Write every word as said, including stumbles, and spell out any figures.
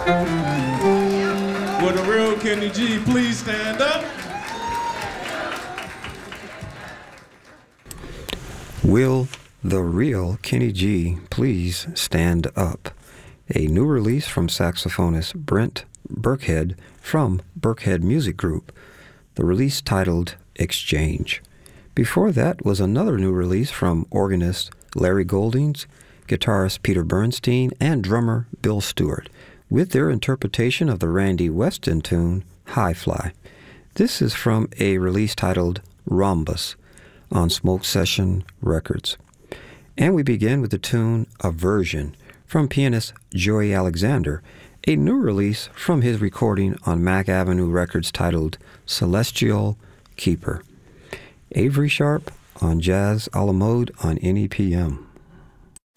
Would the real Kenny G please stand up? Will the real Kenny G please stand up? A new release from saxophonist Brent Burkhead from Burkhead Music Group. The release titled Exchange. Before that was another new release from organist Larry Goldings, guitarist Peter Bernstein, and drummer Bill Stewart, with their interpretation of the Randy Weston tune, High Fly. This is from a release titled Rhombus on Smoke Session Records. And we begin with the tune Aversion from pianist Joey Alexander, a new release from his recording on Mack Avenue Records titled Celestial Keeper. Avery Sharp on Jazz a la Mode on N E P M.